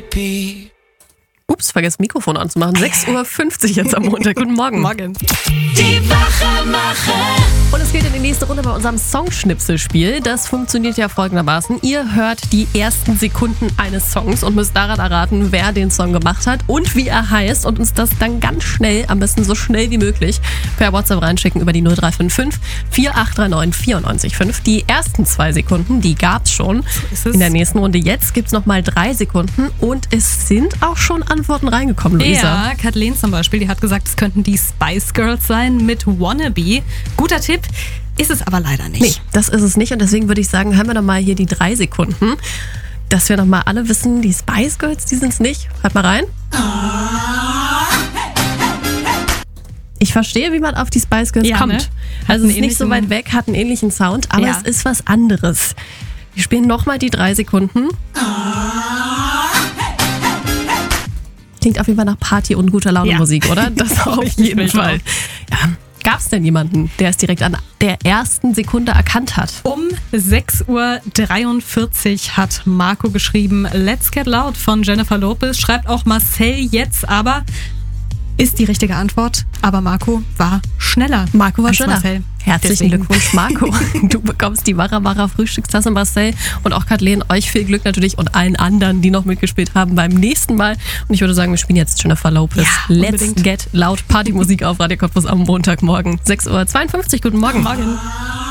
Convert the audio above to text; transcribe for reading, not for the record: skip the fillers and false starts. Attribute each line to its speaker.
Speaker 1: repeat.
Speaker 2: Ups, vergesst Mikrofon anzumachen. 6.50 Uhr jetzt am Montag. Guten Morgen.
Speaker 3: Morgen.
Speaker 1: Die Wachemacher.
Speaker 2: Und es geht in die nächste Runde bei unserem Songschnipselspiel. Das funktioniert ja folgendermaßen. Ihr hört die ersten Sekunden eines Songs und müsst daran erraten, wer den Song gemacht hat und wie er heißt und uns das dann ganz schnell, am besten so schnell wie möglich, per WhatsApp reinschicken über die 0355 4839 94,5. Die ersten 2 Sekunden, die gab's schon in der nächsten Runde. Jetzt gibt's nochmal 3 Sekunden und es sind auch schon Antworten reingekommen, Luisa.
Speaker 3: Ja, Kathleen zum Beispiel, die hat gesagt, es könnten die Spice Girls sein mit Wannabe. Guter Tipp, ist es aber leider nicht.
Speaker 2: Nee, das ist es nicht und deswegen würde ich sagen, haben wir nochmal hier die 3 Sekunden, dass wir nochmal alle wissen, die Spice Girls, die sind's nicht. Hört mal rein. Ich verstehe, wie man auf die Spice Girls kommt.
Speaker 3: Ne?
Speaker 2: Also es ist nicht so weit weg, hat einen ähnlichen Sound, aber
Speaker 3: Ja.
Speaker 2: es ist was anderes. Wir spielen nochmal die 3 Sekunden. Klingt auf jeden Fall nach Party und guter Laune
Speaker 3: Ja.
Speaker 2: Musik, oder? Das auf jeden Fall. Ja. Gab es denn jemanden, der es direkt an der ersten Sekunde erkannt hat?
Speaker 3: Um 6.43 Uhr hat Marco geschrieben, Let's Get Loud von Jennifer Lopez. Schreibt auch Marcel jetzt, aber ist die richtige Antwort. Aber Marco war schneller.
Speaker 2: Marco war
Speaker 3: als
Speaker 2: schneller.
Speaker 3: Marcel.
Speaker 2: Herzlichen
Speaker 3: Deswegen.
Speaker 2: Glückwunsch, Marco. Du bekommst die Wachemacher Frühstückstasse, Marcel. Und auch Kathleen, euch viel Glück natürlich und allen anderen, die noch mitgespielt haben beim nächsten Mal. Und ich würde sagen, wir spielen jetzt Jennifer Lopez.
Speaker 3: Ja,
Speaker 2: Let's
Speaker 3: unbedingt.
Speaker 2: Get Loud Partymusik auf Radio Cottbus am Montagmorgen. 6.52 Uhr. Guten Morgen.
Speaker 3: Morgen.